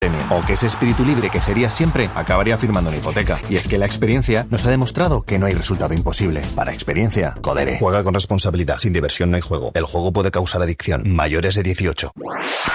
o que ese espíritu libre que sería siempre acabaría firmando una hipoteca. Y es que la experiencia nos ha demostrado que no hay resultado imposible. Para experiencia, Codere. Juega con responsabilidad. Sin diversión no hay juego. El juego puede causar adicción. Mayores de 18.